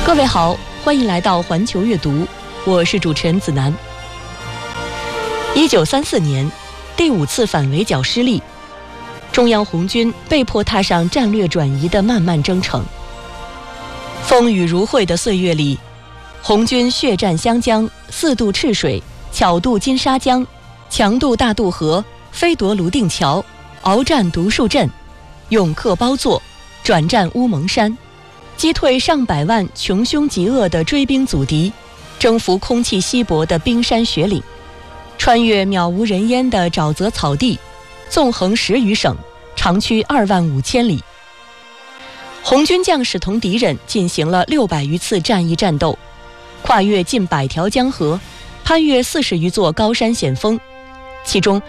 各位好，欢迎来到环球阅读，我是主持人子楠。1934年，第5次反围剿失利，中央红军被迫踏上战略转移的漫漫征程。风雨如晦的岁月里，红军血战湘江，4渡赤水，巧渡金沙江，强渡大渡河，飞夺泸定桥，鏖战独树镇，勇克包座，转战乌蒙山，击退上百万穷凶极恶的追兵阻敌，征服空气稀薄的冰山雪岭，穿越渺无人烟的沼泽草地，纵横10余省，长驱2万5千里。红军将士同敌人进行了600余次战役战斗，跨越近100条江河，攀越40余座高山险峰，其中